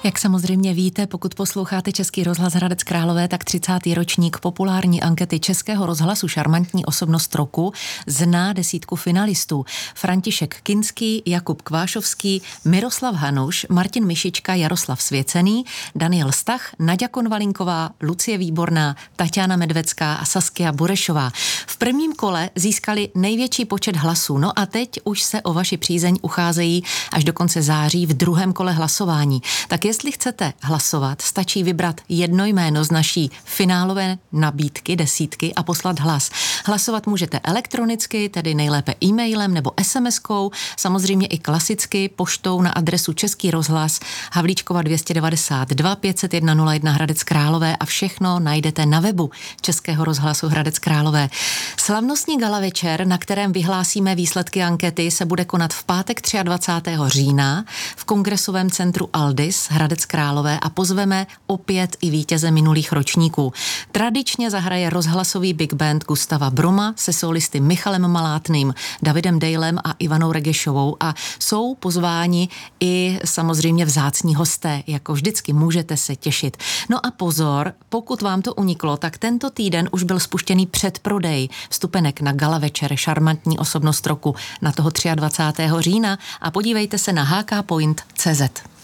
Jak samozřejmě víte, pokud posloucháte Český rozhlas Hradec Králové, tak 30. ročník populární ankety Českého rozhlasu Šarmantní osobnost roku zná 10 finalistů. František Kinský, Jakub Kvášovský, Miroslav Hanuš, Martin Mišička, Jaroslav Svěcený, Daniel Stach, Naďa Konvalinková, Lucie Výborná, Taťána Medvecká a Saskia Burešová. V prvním kole získali největší počet hlasů, no a teď už se o vaši přízeň ucházejí až do konce září v druhém kole hlasování. Tak jestli chcete hlasovat, stačí vybrat jedno jméno z naší finálové nabídky, 10 a poslat hlas. Hlasovat můžete elektronicky, tedy nejlépe e-mailem nebo SMS-kou, samozřejmě i klasicky poštou na adresu Český rozhlas Havlíčkova 292 501 01 Hradec Králové a všechno najdete na webu Českého rozhlasu Hradec Králové. Slavnostní gala večer, na kterém vyhlásíme výsledky ankety, se bude konat v pátek 23. října v Kongresovém centru Aldis Hradec Králové a pozveme opět i vítěze minulých ročníků. Tradičně zahraje rozhlasový big band Gustava Broma se solisty Michalem Malátným, Davidem Dejlem a Ivanou Regešovou a jsou pozváni i samozřejmě vzácní hosté, jako vždycky můžete se těšit. No a pozor, pokud vám to uniklo, tak tento týden už byl spuštěný předprodej vstupenek na gala večer Šarmantní osobnost roku na toho 23. října a podívejte se na hkpoint.cz.